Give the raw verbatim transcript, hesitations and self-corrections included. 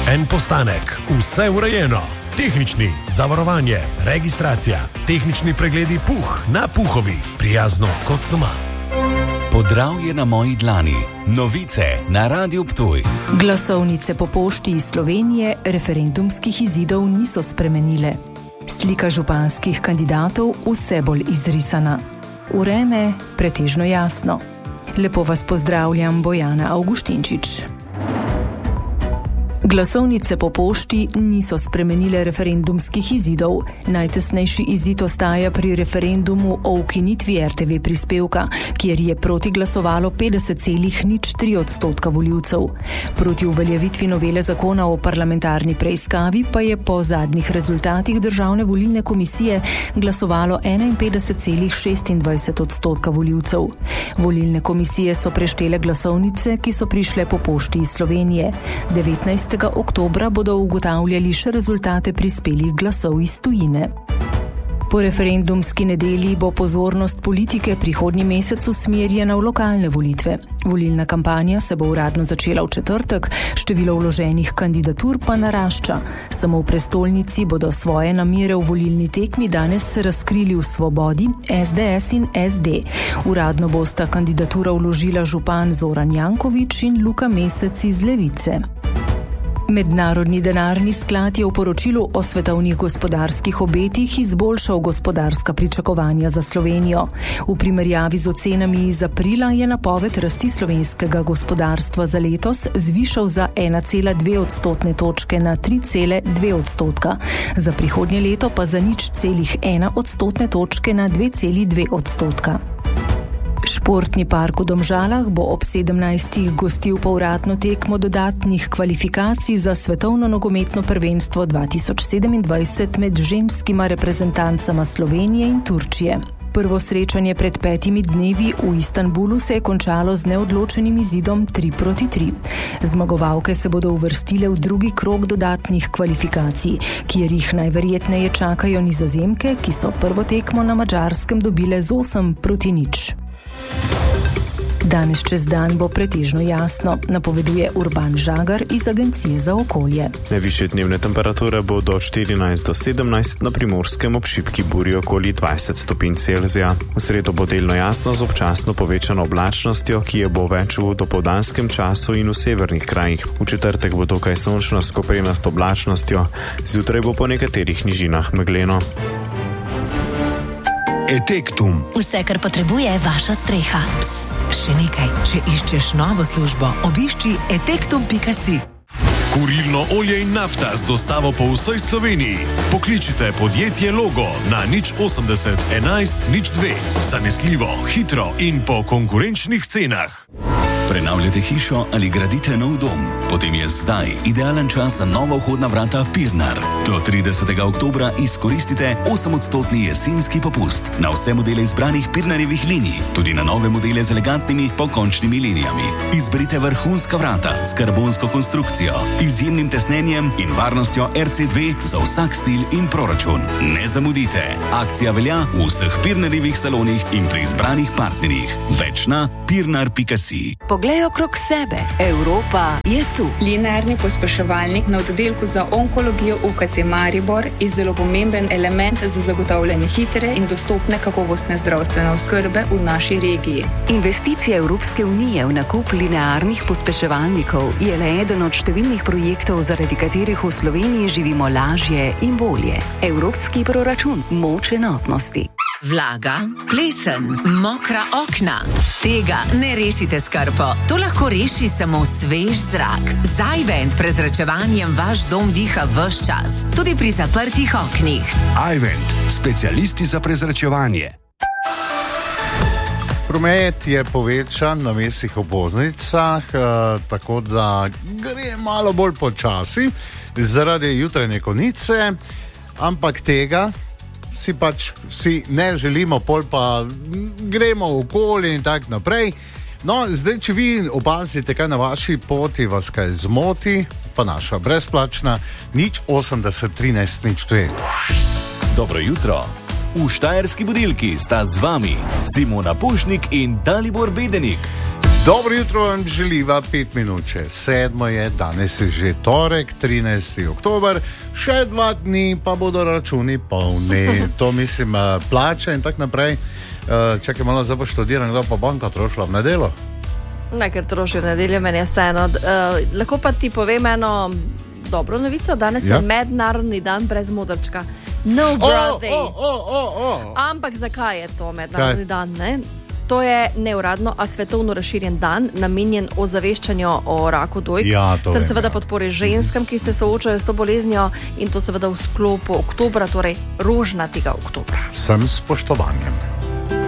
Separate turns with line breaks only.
En postanek, vse urejeno. Tehnični, zavarovanje, registracija, tehnični pregledi puh na Puhovi, prijazno kot doma.
Podravje na moji dlani, novice na Radiu Ptuj.
Glasovnice po pošti iz Slovenije referendumskih izidov niso spremenile. Slika županskih kandidatov vse bolj izrisana. Vreme pretežno jasno. Lepo vas pozdravljam, Bojana Avguštinčič. Glasovnice po pošti niso spremenile referendumskih izidov. Najtesnejši izid ostaja pri referendumu o ukinitvi er te ve prispevka, kjer je proti glasovalo petdeset celih nič tri odstotka volivcev. Proti uveljavitvi novele zakona o parlamentarni preiskavi pa je po zadnjih rezultatih Državne volilne komisije glasovalo enainpetdeset celih šestindvajset odstotka volivcev. Volilne komisije so preštele glasovnice, ki so prišle po pošti iz Slovenije. devetnajstega oktobra bodo ugotavljali še rezultate prispelih glasov iz tujine. Po referendumski nedelji bo pozornost politike prihodnji mesec usmerjena v lokalne volitve. Volilna kampanja se bo uradno začela v četrtek, število vloženih kandidatur pa narašča. Samo v prestolnici bodo svoje namere v volilni tekmi danes razkrili v Svobodi, es de es in es de. Uradno bosta kandidatura vložila župan Zoran Janković in Luka Mesec iz Levice. Mednarodni denarni sklad je v poročilu o svetovnih gospodarskih obetih izboljšal gospodarska pričakovanja za Slovenijo. V primerjavi z ocenami iz aprila je napoved rasti slovenskega gospodarstva za letos zvišal za ena cela dve odstotne točke na tri cele dve odstotka, za prihodnje leto pa za nič celih ena odstotne točke na dve celi dve odstotka. Športni park v Domžalah bo ob sedemnajstih gostil povratno tekmo dodatnih kvalifikacij za svetovno nogometno prvenstvo dva tisoč sedemindvajset med ženskima reprezentancama Slovenije in Turčije. Prvo srečanje pred petimi dnevi v Istanbulu se je končalo z neodločenim izidom tri proti tri. Zmagovalke se bodo uvrstile v drugi krog dodatnih kvalifikacij, kjer jih najverjetneje čakajo Nizozemke, ki so prvo tekmo na Madžarskem dobile z osem proti nič. Danes čez dan bo pretežno jasno, napoveduje Urban Žagar iz Agencije za okolje.
Najvišje dnevne temperature bodo od štirinajst do sedemnajst, na Primorskem ob šibki burji okoli dvajset stopinj Celzija. V sredo bo delno jasno z občasno povečano oblačnostjo, ki je bo več v dopoldanskem času in v severnih krajih. V četrtek bo dokaj sončno s koprenasto oblačnostjo, zjutraj bo po nekaterih nižinah megleno.
Etektum.
Vse, kar potrebuje vaša streha.
Psst, še nekaj. Če iščeš novo službo, obišči etektum pika si.
Kurilno olje in nafta z dostavo po vsej Sloveniji. Pokličite podjetje Logo na nič osemdeset enajst nič dve. Zanesljivo, hitro in po konkurenčnih cenah.
Prenavljate hišo ali gradite nov dom? Potem je zdaj idealen čas za nova vhodna vrata Pirnar. Do tridesetega oktobra izkoristite osemodstotni jesenski popust na vse modele izbranih Pirnarjevih linij, tudi na nove modele z elegantnimi pokončnimi linijami. Izberite vrhunska vrata s karbonsko konstrukcijo, izjemnim tesnenjem in varnostjo er ce dve za vsak stil in proračun. Ne zamudite. Akcija velja v vseh Pirnarjevih salonih in pri izbranih partnerjih. Več na pirnar pika si.
Poglej okrog sebe. Evropa je tu.
Linearni pospeševalnik na oddelku za onkologijo U K C Maribor je zelo pomemben element za zagotavljanje hitre in dostopne kakovostne zdravstvene oskrbe v naši regiji.
Investicija Evropske unije v nakup linearnih pospeševalnikov je le eden od številnih projektov, zaradi katerih v Sloveniji živimo lažje in bolje. Evropski proračun, moč enotnosti.
Vlaga, plesen, mokra okna. Tega ne rešite s krpo. To lahko reši samo svež zrak. Z iVent prezračevanjem vaš dom diha ves čas, tudi pri zaprtih oknih.
iVent, specialisti za prezračevanje.
Promet je povečan na mestnih obvoznicah, eh, tako da gre malo bolj počasi zaradi jutranje konice, ampak tega si pač vsi ne želimo, pol pa gremo v okolje in tak naprej. No, zdaj, če vi opazite, kaj na vaši poti vas kaj zmoti, pa naša brezplačna nič osemdeset trinajst nič dve.
Dobro jutro. V Štajerski budilki sta z vami Simona Pušnik in Dalibor Bedenik.
Dobro jutro vam želiva, pet minut čez sedmo je, danes je že torek, trinajsti oktober, še dva dni pa bodo računi polni, to mislim plače in tako naprej. Čakaj malo, zdaj bo študiran, kdo pa banka trošila v nedelo?
Nekaj troši v nedeljo, meni je vseeno. Uh, lahko pa ti povem eno dobro novico, danes ja? je mednarodni dan brez modrčka. No brother.
Oh, oh, oh, oh, oh.
Ampak zakaj je to mednarodni Kaj? dan, ne? To je neuradno, a svetovno razširjen dan, namenjen ozaveščanju o raku dojk,
ja,
ter seveda
ja.
podpori ženskam, ki se soočajo s to boleznijo, in to seveda v sklopu oktobra, torej rožnatega oktobra.
Sem spoštovanjem.